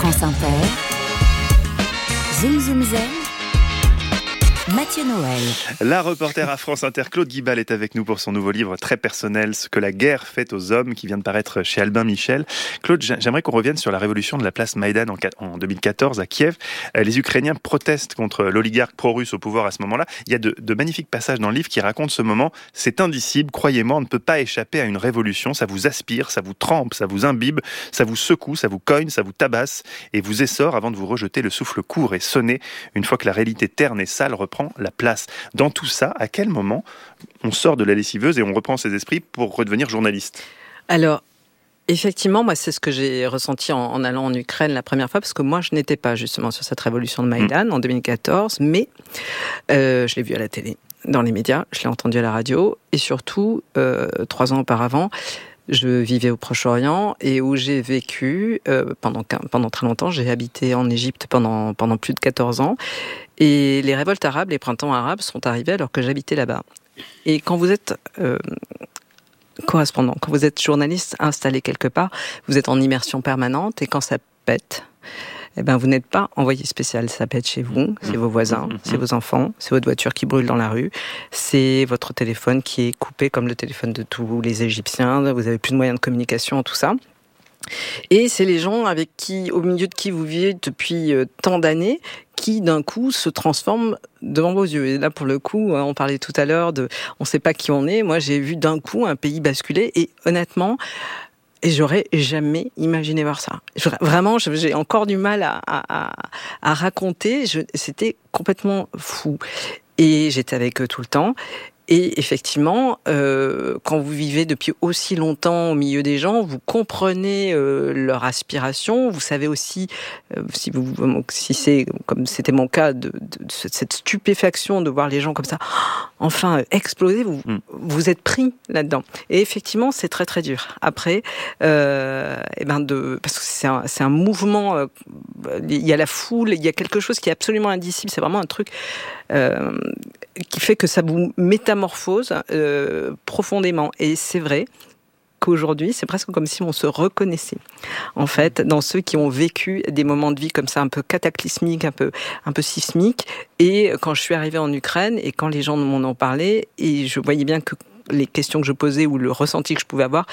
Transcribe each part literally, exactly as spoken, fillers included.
France Inter, Zoom Zoom Zen, Mathieu Noël. La reporter à France Inter, Claude Guibal, est avec nous pour son nouveau livre très personnel, Ce que la guerre fait aux hommes, qui vient de paraître chez Albin Michel. Claude, j'aimerais qu'on revienne sur la révolution de la place Maïdan en deux mille quatorze à Kiev. Les Ukrainiens protestent contre l'oligarque pro-russe au pouvoir à ce moment-là. Il y a de, de magnifiques passages dans le livre qui racontent ce moment. C'est indicible, croyez-moi, on ne peut pas échapper à une révolution. Ça vous aspire, ça vous trempe, ça vous imbibe, ça vous secoue, ça vous cogne, ça vous tabasse et vous essore avant de vous rejeter le souffle court et sonné une fois que la réalité terne et sale reprend la place. Dans tout ça, à quel moment on sort de la lessiveuse et on reprend ses esprits pour redevenir journaliste ? Alors, effectivement, moi, c'est ce que j'ai ressenti en, en allant en Ukraine la première fois, parce que moi, je n'étais pas justement sur cette révolution de Maïdan mmh. en deux mille quatorze, mais euh, je l'ai vu à la télé, dans les médias, je l'ai entendu à la radio, et surtout, euh, trois ans auparavant, je vivais au Proche-Orient et où j'ai vécu euh, pendant, pendant très longtemps. J'ai habité en Égypte pendant, pendant plus de quatorze ans. Et les révoltes arabes, les printemps arabes sont arrivés alors que j'habitais là-bas. Et quand vous êtes euh, correspondant, quand vous êtes journaliste installé quelque part, vous êtes en immersion permanente et quand ça pète, eh ben vous n'êtes pas envoyé spécial. Ça pète chez vous, c'est vos voisins, c'est vos enfants, c'est votre voiture qui brûle dans la rue, c'est votre téléphone qui est coupé comme le téléphone de tous les Égyptiens, vous n'avez plus de moyens de communication, tout ça. Et c'est les gens avec qui, au milieu de qui vous vivez depuis euh, tant d'années, qui d'un coup se transforment devant vos yeux. Et là, pour le coup, on parlait tout à l'heure de, on ne sait pas qui on est. Moi, j'ai vu d'un coup un pays basculer. Et honnêtement, et j'aurais jamais imaginé voir ça. Vraiment, j'ai encore du mal à, à, à raconter. Je, c'était complètement fou. Et j'étais avec eux tout le temps. Et effectivement, euh, quand vous vivez depuis aussi longtemps au milieu des gens, vous comprenez euh, leur aspiration. Vous savez aussi, euh, si, vous, si c'est comme c'était mon cas, de, de, de cette stupéfaction de voir les gens comme ça, enfin exploser. Vous, mm. vous êtes pris là-dedans. Et effectivement, c'est très très dur. Après, euh, et ben de, parce que c'est un, c'est un mouvement. Euh, il y a la foule, il y a quelque chose qui est absolument indicible. C'est vraiment un truc. Euh, qui fait que ça vous métamorphose euh, profondément. Et c'est vrai qu'aujourd'hui, c'est presque comme si on se reconnaissait, en fait, dans ceux qui ont vécu des moments de vie comme ça, un peu cataclysmiques, un peu, un peu sismiques. Et quand je suis arrivée en Ukraine, et quand les gens m'en ont parlé, et je voyais bien que les questions que je posais ou le ressenti que je pouvais avoir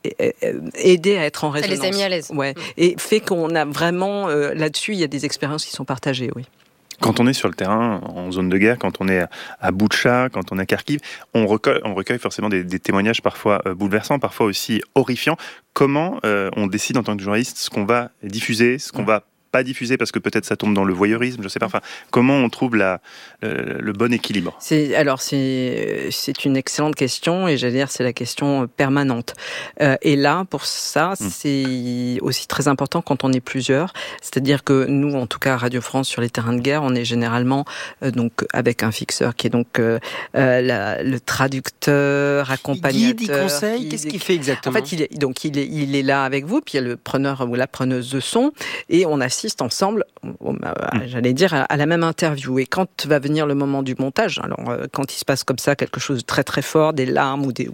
aidaient à être en résonance. Ça les a mis à l'aise. Ouais. Et fait qu'on a vraiment, euh, là-dessus, il y a des expériences qui sont partagées, oui. Quand on est sur le terrain, en zone de guerre, quand on est à Boutcha, quand on est à Kharkiv, on recueille, on recueille forcément des, des témoignages parfois bouleversants, parfois aussi horrifiants. Comment euh, on décide en tant que journaliste ce qu'on va diffuser, ce qu'on va pas diffuser parce que peut-être ça tombe dans le voyeurisme, je sais pas. Enfin, comment on trouve la, le, le bon équilibre ? C'est, alors c'est c'est une excellente question et j'allais dire c'est la question permanente. Euh, et là pour ça mmh. c'est aussi très important quand on est plusieurs. C'est-à-dire que nous en tout cas à Radio France sur les terrains de guerre on est généralement euh, donc avec un fixeur qui est donc euh, la, le traducteur, accompagnateur. Il guide, il conseille. Guide, qu'est-ce qu'il fait exactement ? En fait il est donc il est il est là avec vous puis il y a le preneur ou la preneuse de son et on assiste ensemble, j'allais dire, à la même interview. Et quand va venir le moment du montage, alors quand il se passe comme ça quelque chose de très très fort, des larmes ou des,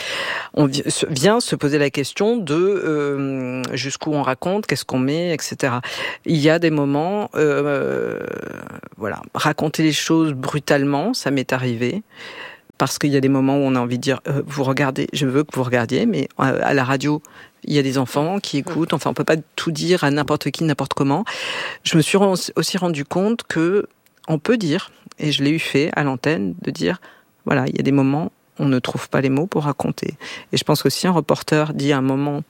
on vient se poser la question de euh, jusqu'où on raconte, qu'est-ce qu'on met, et cetera. Il y a des moments, euh, voilà, raconter les choses brutalement, ça m'est arrivé. Parce qu'il y a des moments où on a envie de dire euh, vous regardez, je veux que vous regardiez, mais euh, à la radio, il y a des enfants qui écoutent. Enfin, on peut pas tout dire à n'importe qui, n'importe comment. Je me suis aussi rendu compte que on peut dire, et je l'ai eu fait à l'antenne, de dire voilà, il y a des moments où on ne trouve pas les mots pour raconter. Et je pense qu'aussi un reporter dit à un moment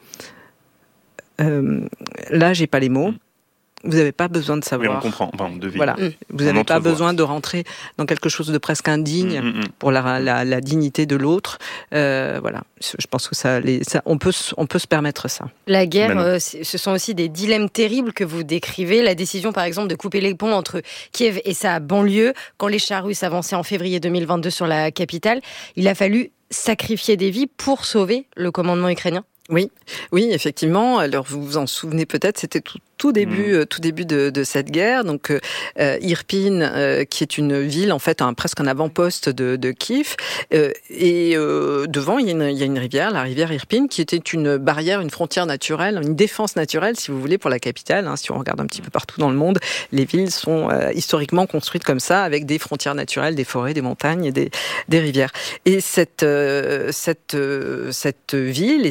euh, là, j'ai pas les mots. Vous n'avez pas besoin de savoir. Oui, on comprend, enfin, on devine. Voilà. Mmh. Vous n'avez pas besoin de rentrer dans quelque chose de presque indigne mmh, mmh. pour la, la, la dignité de l'autre. Euh, voilà. Je pense que ça, les, ça on, peut, on peut se permettre ça. La guerre, euh, ce sont aussi des dilemmes terribles que vous décrivez. La décision, par exemple, de couper les ponts entre Kiev et sa banlieue, quand les chars russes avançaient en février deux mille vingt-deux sur la capitale, il a fallu sacrifier des vies pour sauver le commandement ukrainien. Oui, oui, effectivement. Alors vous vous en souvenez peut-être, c'était tout, tout début, mmh. tout début de, de cette guerre. Donc, euh, Irpin, euh, qui est une ville, en fait, un, presque un avant-poste de, de Kiev. Euh, et euh, devant, il y, a une, il y a une rivière, la rivière Irpin, qui était une barrière, une frontière naturelle, une défense naturelle, si vous voulez, pour la capitale. Hein. Si on regarde un petit peu partout dans le monde, les villes sont euh, historiquement construites comme ça, avec des frontières naturelles, des forêts, des montagnes et des, des rivières. Et cette, euh, cette, euh, cette ville,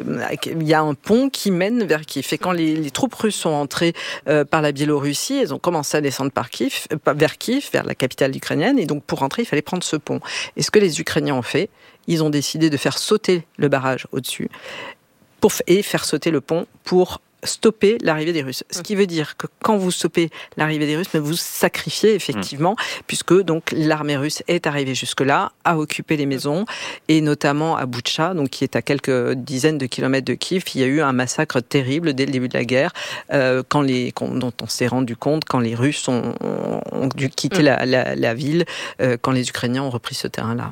il y a un pont qui mène vers Kiev. Et quand les, les troupes russes sont entrées euh, par la Biélorussie, elles ont commencé à descendre par Kiev, euh, vers Kiev, vers la capitale ukrainienne. Et donc, pour rentrer, il fallait prendre ce pont. Et ce que les Ukrainiens ont fait, ils ont décidé de faire sauter le barrage au-dessus pour, et faire sauter le pont pour stopper l'arrivée des Russes. Ce qui veut dire que quand vous stoppez l'arrivée des Russes, mais vous sacrifiez effectivement, mmh. puisque donc l'armée russe est arrivée jusque-là, a occupé les maisons, et notamment à Boutcha, donc qui est à quelques dizaines de kilomètres de Kiev, il y a eu un massacre terrible dès le début de la guerre, euh, quand les, quand, dont on s'est rendu compte quand les Russes ont, ont dû quitter mmh. la, la, la ville, euh, quand les Ukrainiens ont repris ce terrain-là.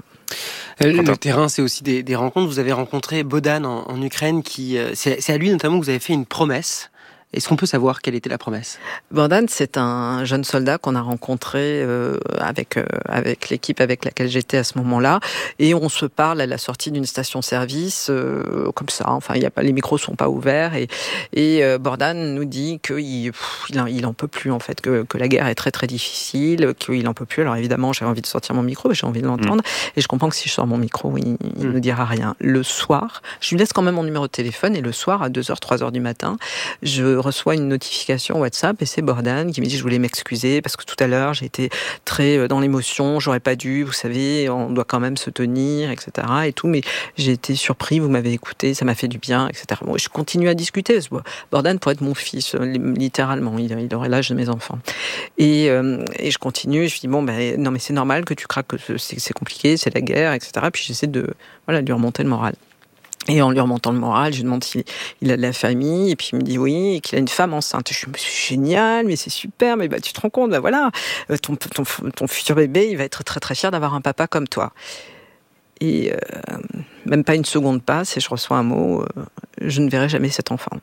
Le Attends. terrain, c'est aussi des, des rencontres. Vous avez rencontré Bohdan en, en Ukraine, qui c'est, c'est à lui notamment que vous avez fait une promesse. Est-ce qu'on peut savoir quelle était la promesse ? Bohdan, c'est un jeune soldat qu'on a rencontré euh, avec euh, avec l'équipe avec laquelle j'étais à ce moment-là, et on se parle à la sortie d'une station-service euh, comme ça. Enfin, il y a pas, les micros sont pas ouverts, et et euh, Bohdan nous dit qu'il il, il en peut plus en fait, que que la guerre est très très difficile, qu'il en peut plus. Alors évidemment, j'ai envie de sortir mon micro, mais j'ai envie de l'entendre, mmh. et je comprends que si je sors mon micro, il, il mmh. ne dira rien. Le soir, je lui laisse quand même mon numéro de téléphone, et le soir à deux heures, trois heures du matin, je reçois une notification WhatsApp, et c'est Bohdan qui me dit: je voulais m'excuser parce que tout à l'heure j'ai été très dans l'émotion, j'aurais pas dû, vous savez, on doit quand même se tenir, et cetera et tout, mais j'ai été surpris, vous m'avez écouté, ça m'a fait du bien, et cetera. Bon, je continue à discuter. Bohdan pourrait être mon fils, littéralement, il, il aurait l'âge de mes enfants. Et, euh, et je continue, je lui dis: bon, ben non, mais c'est normal que tu craques, que c'est, c'est compliqué, c'est la guerre, et cetera. Puis j'essaie de, voilà, de lui remonter le moral. Et en lui remontant le moral, je lui demande s'il il a de la famille, et puis il me dit oui, et qu'il a une femme enceinte. Je me suis génial, mais c'est super, mais bah, tu te rends compte, bah voilà, ton, ton, ton futur bébé, il va être très très fier d'avoir un papa comme toi. Et euh, même pas une seconde passe, et je reçois un mot: euh, je ne verrai jamais cet enfant.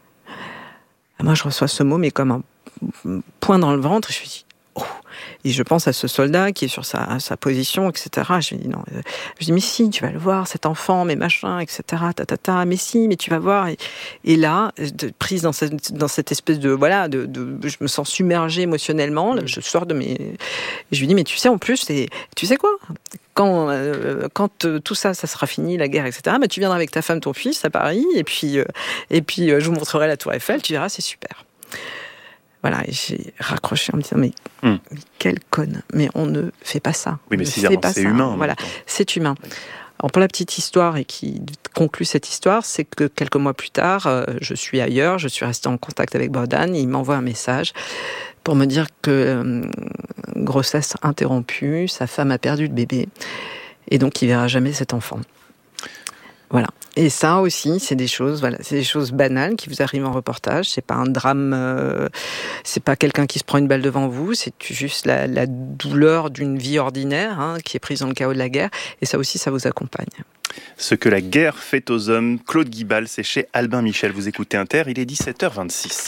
Et moi, je reçois ce mot, mais comme un point dans le ventre, et je me dis: oh. Et je pense à ce soldat qui est sur sa, sa position, et cetera. Je me dis non. Je dis: mais si, tu vas le voir, cet enfant, mais machin, et cetera. Ta, ta, ta, mais si, mais tu vas voir. Et, et là, de, prise dans cette, dans cette espèce de voilà, de, de, je me sens submergée émotionnellement. Là, je sors de mes. Et je lui dis: mais tu sais, en plus, c'est, tu sais quoi? Quand, euh, quand euh, tout ça, ça sera fini, la guerre, et cetera. Bah, tu viendras avec ta femme, ton fils, à Paris, et puis, euh, et puis, euh, je vous montrerai la Tour Eiffel. Tu verras, c'est super. Voilà, et j'ai raccroché en me disant: mais, hum. mais quelle conne, mais on ne fait pas ça. Oui, mais c'est, pas c'est ça. humain. Voilà, c'est humain. Alors, pour la petite histoire, et qui conclut cette histoire, c'est que quelques mois plus tard, euh, je suis ailleurs, je suis restée en contact avec Bohdan, et il m'envoie un message pour me dire que euh, grossesse interrompue, sa femme a perdu le bébé, et donc il verra jamais cet enfant. Voilà. Et ça aussi, c'est des choses, voilà, c'est des choses banales qui vous arrivent en reportage. C'est pas un drame, euh, c'est pas quelqu'un qui se prend une balle devant vous. C'est juste la, la douleur d'une vie ordinaire, hein, qui est prise dans le chaos de la guerre. Et ça aussi, ça vous accompagne. Ce que la guerre fait aux hommes. Claude Guibal, c'est chez Albin Michel. Vous écoutez Inter, il est dix-sept heures vingt-six.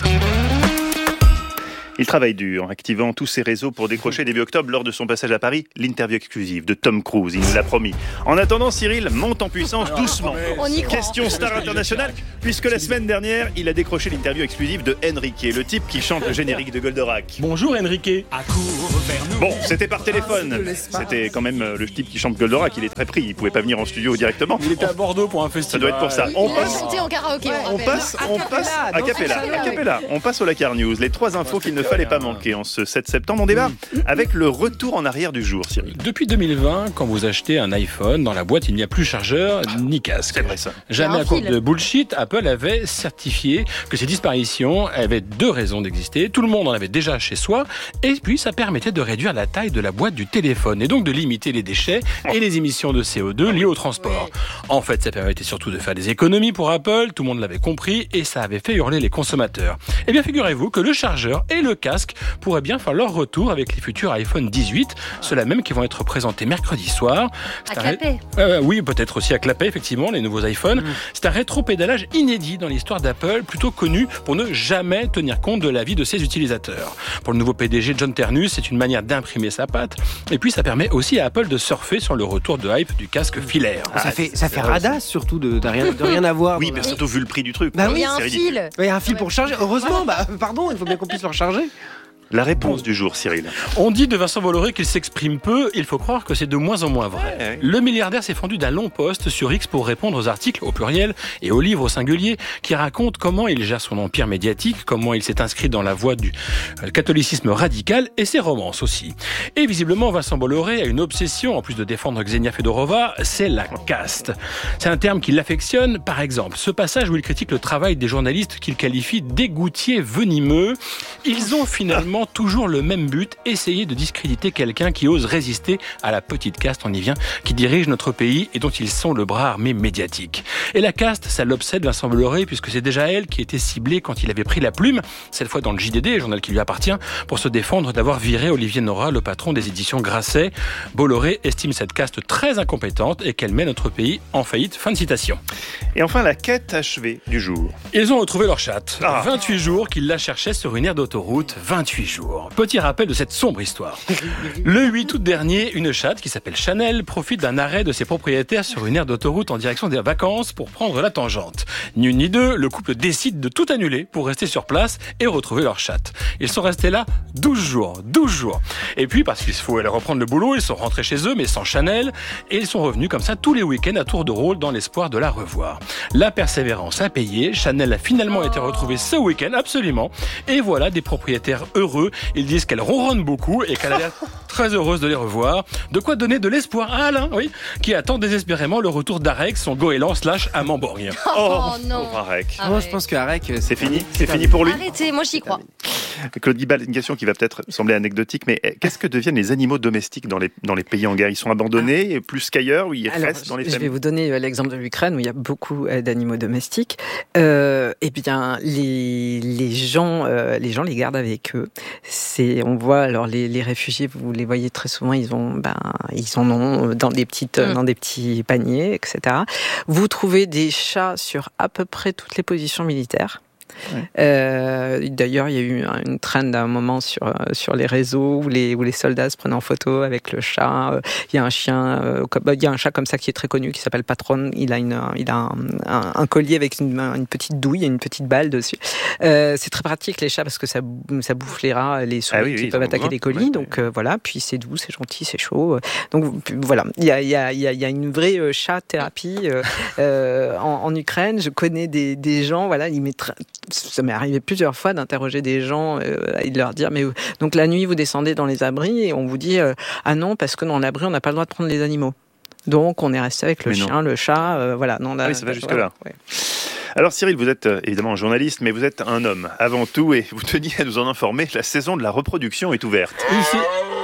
Il travaille dur, activant tous ses réseaux pour décrocher début octobre, lors de son passage à Paris, l'interview exclusive de Tom Cruise. Il nous l'a promis. En attendant, Cyril monte en puissance doucement. Question star internationale, puisque la semaine dernière, il a décroché l'interview exclusive de Enrique, le type qui chante le générique de Goldorak. Bonjour Enrique. Bon, c'était par téléphone. C'était quand même le type qui chante Goldorak. Il est très pris. Il pouvait pas venir en studio directement. Il était à Bordeaux pour un festival. Ça doit être pour ça. On passe en karaoké. On passe, on passe à Capella. À Capella. On passe au Lakar News. Les trois infos qu'il ne fallait pas manquer en ce sept septembre. On démarre avec le retour en arrière du jour, Cyril. Depuis deux mille vingt, quand vous achetez un iPhone, dans la boîte, il n'y a plus chargeur ni casque. C'est vrai ça. Jamais à cause de bullshit, Apple avait certifié que ces disparitions avaient deux raisons d'exister. Tout le monde en avait déjà chez soi, et puis ça permettait de réduire la taille de la boîte du téléphone, et donc de limiter les déchets et les émissions de C O deux liées au transport. En fait, ça permettait surtout de faire des économies pour Apple, tout le monde l'avait compris, et ça avait fait hurler les consommateurs. Eh bien, figurez-vous que le chargeur et le deux casques pourraient bien faire leur retour avec les futurs iPhone dix-huit, ceux-là même qui vont être présentés mercredi soir. C'est à clapper ré... euh, Oui, peut-être aussi à clapper, effectivement, les nouveaux iPhones. Mmh. C'est un rétro-pédalage inédit dans l'histoire d'Apple, plutôt connu pour ne jamais tenir compte de la vie de ses utilisateurs. Pour le nouveau P D G John Ternus, c'est une manière d'imprimer sa patte. Et puis, ça permet aussi à Apple de surfer sur le retour de hype du casque filaire. Ah, ça fait, ça fait radasse, surtout, de, de, rien, de rien avoir. Oui, mais la... surtout vu le prix du truc. Bah oui, il y a un fil. Il y a un fil pour charger. Heureusement, bah, pardon, il faut bien qu'on puisse le recharger. La réponse du jour, Cyril. On dit de Vincent Bolloré qu'il s'exprime peu. Il faut croire que c'est de moins en moins vrai. Ouais, ouais. Le milliardaire s'est fendu d'un long post sur X pour répondre aux articles au pluriel et aux livres au singulier qui racontent comment il gère son empire médiatique, comment il s'est inscrit dans la voie du catholicisme radical et ses romances aussi. Et visiblement, Vincent Bolloré a une obsession, en plus de défendre Xenia Fedorova, c'est la caste. C'est un terme qu'il affectionne. Par exemple, ce passage où il critique le travail des journalistes qu'il qualifie d'égoutiers venimeux. Ils ont finalement toujours le même but, essayer de discréditer quelqu'un qui ose résister à la petite caste, on y vient, qui dirige notre pays et dont ils sont le bras armé médiatique. Et la caste, ça l'obsède Vincent Bolloré, puisque c'est déjà elle qui était ciblée quand il avait pris la plume, cette fois dans le J D D, journal qui lui appartient, pour se défendre d'avoir viré Olivier Nora, le patron des éditions Grasset. Bolloré estime cette caste très incompétente et qu'elle met notre pays en faillite. Fin de citation. Et enfin, la quête achevée du jour. Ils ont retrouvé leur chatte. Ah. vingt-huit jours qu'ils la cherchaient sur une aire d'autoroute. vingt-huit jours. Petit rappel de cette sombre histoire. Le huit août dernier, une chatte qui s'appelle Chanel profite d'un arrêt de ses propriétaires sur une aire d'autoroute en direction des vacances pour prendre la tangente. Ni une ni deux, le couple décide de tout annuler pour rester sur place et retrouver leur chatte. Ils sont restés là douze jours. douze jours. Et puis, parce qu'il faut aller reprendre le boulot, ils sont rentrés chez eux, mais sans Chanel. Et ils sont revenus comme ça tous les week-ends à tour de rôle dans l'espoir de la revoir. La persévérance a payé. Chanel a finalement été retrouvée ce week-end, absolument. Et voilà des propriétaires heureux. Ils disent qu'elle ronronne beaucoup et qu'elle a l'air très heureuse de les revoir. De quoi donner de l'espoir à Alain, oui, qui attend désespérément le retour d'Arek, son goéland slash amant borgne. Oh, oh non. Pauvre Arek. Moi, je pense que Arek, c'est, c'est fini. C'est fini pour lui. Arrêtez, moi j'y crois. Claude Guibal, une question qui va peut-être sembler anecdotique, mais qu'est-ce que deviennent les animaux domestiques dans les, dans les pays en guerre ? Ils sont abandonnés, ah. plus qu'ailleurs, ou ils restent dans les familles ? Je vais vous donner l'exemple de l'Ukraine, où il y a beaucoup d'animaux domestiques. Euh, eh bien, les, les, gens, euh, les gens les gardent avec eux. C'est, on voit, alors les, les réfugiés, vous les voyez très souvent, ils, ont, ben, ils en ont dans des, petites, mmh. dans des petits paniers, et cetera. Vous trouvez des chats sur à peu près toutes les positions militaires. Ouais. Euh, d'ailleurs, il y a eu une trend à un moment sur sur les réseaux où les où les soldats se prenaient en photo avec le chat. Il y a un chien, euh, il y a un chat comme ça qui est très connu qui s'appelle Patron. Il a une il a un, un, un collier avec une, une petite douille et une petite balle dessus. Euh, c'est très pratique les chats parce que ça ça bouffe les rats, les souris ah oui, qui oui, peuvent attaquer les colis. Ouais, donc ouais. Euh, voilà. Puis c'est doux, c'est gentil, c'est chaud. Donc voilà. Il y a il y a il y a, il y a une vraie chat thérapie euh, euh, en, en Ukraine. Je connais des des gens. Voilà, ils mettent ça m'est arrivé plusieurs fois d'interroger des gens euh, et de leur dire mais donc la nuit vous descendez dans les abris et on vous dit euh, ah non parce que dans l'abri on n'a pas le droit de prendre les animaux. Donc on est resté avec le mais chien, non. le chat, euh, voilà. Non, là, ah oui, ça va jusque là. Ouais. Alors Cyril, vous êtes euh, évidemment journaliste, mais vous êtes un homme avant tout et vous teniez à nous en informer. La saison de la reproduction est ouverte. Ici.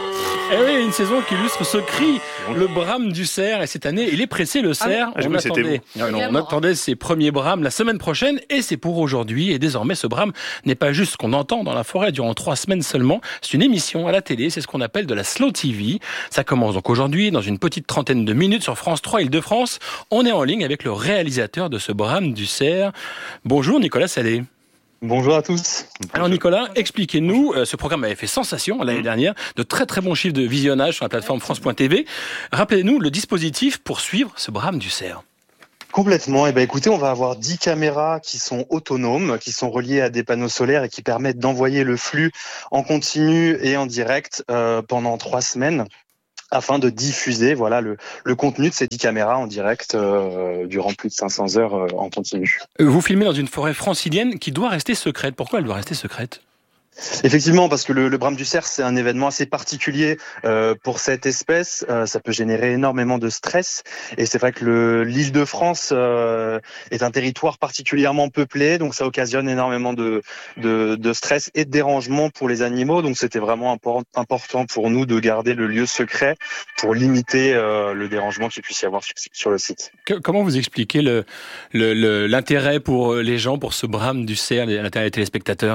Eh oui, une saison qui illustre ce cri, le brame du cerf. Et cette année, il est pressé, le cerf. Ah, on, attendait, non, non, on attendait ses premiers brames la semaine prochaine et c'est pour aujourd'hui. Et désormais, ce brame n'est pas juste ce qu'on entend dans la forêt durant trois semaines seulement. C'est une émission à la télé. C'est ce qu'on appelle de la slow T V. Ça commence donc aujourd'hui dans une petite trentaine de minutes sur France trois Île-de-France. On est en ligne avec le réalisateur de ce brame du cerf. Bonjour, Nicolas Salé. Bonjour à tous. Alors Nicolas, expliquez-nous, euh, ce programme avait fait sensation l'année dernière, de très très bons chiffres de visionnage sur la plateforme France point T V. Rappelez-nous le dispositif pour suivre ce brame du cerf. Complètement. Eh ben, écoutez, on va avoir dix caméras qui sont autonomes, qui sont reliées à des panneaux solaires et qui permettent d'envoyer le flux en continu et en direct euh, pendant trois semaines. Afin de diffuser voilà le, le contenu de ces dix caméras en direct euh, durant plus de cinq cents heures euh, en continu. Vous filmez dans une forêt francilienne qui doit rester secrète. Pourquoi elle doit rester secrète ? Effectivement, parce que le, le brame du cerf, c'est un événement assez particulier euh, pour cette espèce. Euh, ça peut générer énormément de stress. Et c'est vrai que le, l'Île-de-France euh, est un territoire particulièrement peuplé, donc ça occasionne énormément de, de, de stress et de dérangement pour les animaux. Donc c'était vraiment import, important pour nous de garder le lieu secret pour limiter euh, le dérangement qu'il puisse y avoir sur, sur le site. Que, comment vous expliquez le, le, le, l'intérêt pour les gens pour ce brame du cerf, l'intérêt des téléspectateurs ?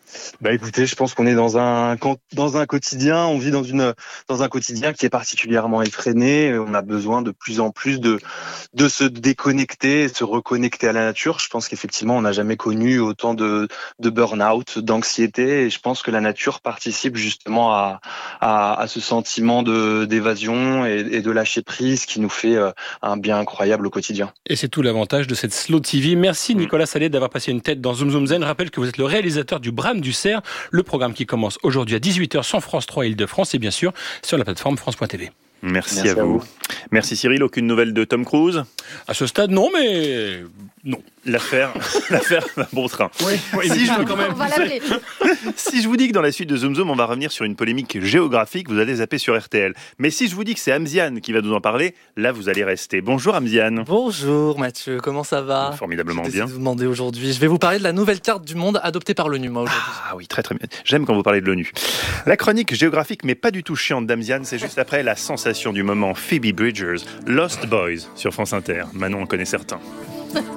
Bah écoutez, je pense qu'on est dans un dans un quotidien, on vit dans une dans un quotidien qui est particulièrement effréné. On a besoin de plus en plus de de se déconnecter, de se reconnecter à la nature. Je pense qu'effectivement, on n'a jamais connu autant de de burn-out, d'anxiété, et je pense que la nature participe justement à à, à ce sentiment de d'évasion et, et de lâcher prise qui nous fait un bien incroyable au quotidien. Et c'est tout l'avantage de cette Slow T V. Merci Nicolas Sallet d'avoir passé une tête dans Zoom Zoom Zen. Je rappelle que vous êtes le réalisateur du Bram du Cerf, le programme qui commence aujourd'hui à dix-huit heures sur France trois Île-de-France et bien sûr sur la plateforme France point T V. Merci, Merci à, à vous. vous. Merci Cyril, aucune nouvelle de Tom Cruise ? À ce stade, non, mais non. L'affaire, l'affaire va bon train. Oui, oui, si, je vous, quand même. On va l'appeler. si je vous dis que dans la suite de Zoom Zoom, on va revenir sur une polémique géographique, vous allez zapper sur R T L. Mais si je vous dis que c'est Amziane qui va nous en parler, là vous allez rester. Bonjour Amziane. Bonjour Mathieu, comment ça va ? Formidablement J'ai bien. décidé de vous demander aujourd'hui. Je vais vous parler de la nouvelle carte du monde adoptée par l'ONU, moi, aujourd'hui. Ah oui, très très bien. J'aime quand vous parlez de l'ONU. La chronique géographique, mais pas du tout chiante d'Amziane, c'est juste après la sensation du moment. Phoebe Bridgers, Lost Boys sur France Inter. Manon en connaît certains.